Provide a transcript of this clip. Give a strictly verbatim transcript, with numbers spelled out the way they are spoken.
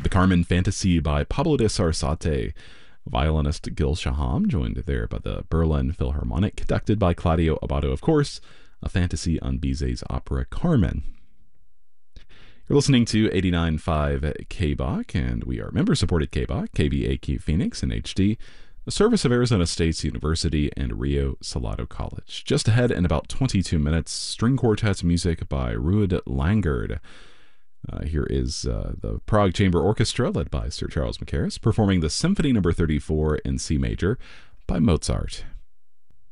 The Carmen Fantasy by Pablo de Sarasate. Violinist Gil Shaham, joined there by the Berlin Philharmonic, conducted by Claudio Abbado, of course, a fantasy on Bizet's opera Carmen. You're listening to eighty-nine point five K B A C, and we are member-supported K B A C, K B A Q Phoenix in H D, a service of Arizona State University and Rio Salado College. Just ahead in about twenty-two minutes, string quartet music by Ruud Langerd. Uh, here is uh, the Prague Chamber Orchestra, led by Sir Charles Mackerras, performing the Symphony Number thirty-four in C major by Mozart.